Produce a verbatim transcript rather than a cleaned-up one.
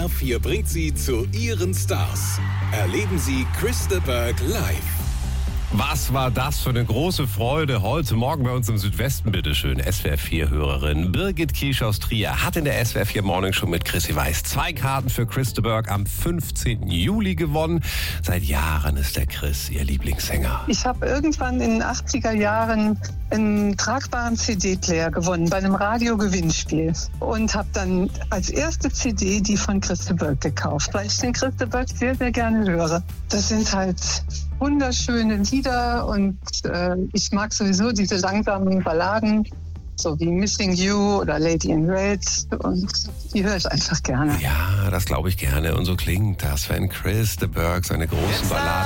R vier bringt Sie zu Ihren Stars. Erleben Sie Chris de Burgh live. Was war das für eine große Freude heute Morgen bei uns im Südwesten, bitteschön. S W R vier Hörerin Birgit Kiesch aus Trier hat in der S W R vier Morning Show mit Chrissy Weiß zwei Karten für Chris de Burgh am fünfzehnten Juli gewonnen. Seit Jahren ist der Chris ihr Lieblingssänger. Ich habe irgendwann in den achtziger Jahren einen tragbaren C D-Player gewonnen bei einem Radio-Gewinnspiel und habe dann als erste C D die von Chris de Burgh gekauft, weil ich den Chris de Burgh sehr, sehr gerne höre. Das sind halt wunderschöne Lieder und äh, ich mag sowieso diese langsamen Balladen, so wie Missing You oder Lady in Red, und die höre ich einfach gerne. Ja, das glaube ich gerne, und so klingt das, wenn Chris de Burgh seine großen Balladen